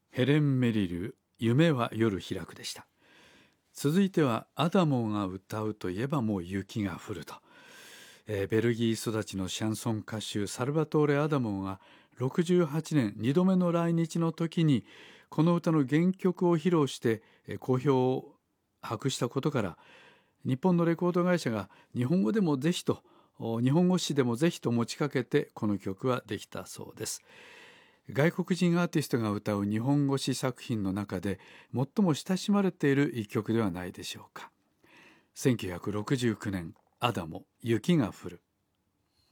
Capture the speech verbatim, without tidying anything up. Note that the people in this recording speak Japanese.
ヘレン・メリル、夢は夜開くでした。続いてはアダモが歌うといえばもう雪が降ると、えーベルギー育ちのシャンソン歌手サルバトーレ・アダモがろくじゅうはちねんにどめの来日の時にこの歌の原曲を披露して、えー好評を博したことから、日本のレコード会社が日本語でもぜひとお日本語詞でもぜひと持ちかけてこの曲はできたそうです。外国人アーティストが歌う日本語詞作品の中で最も親しまれている一曲ではないでしょうか。せんきゅうひゃくろくじゅうきゅうねん、アダモ、雪が降る。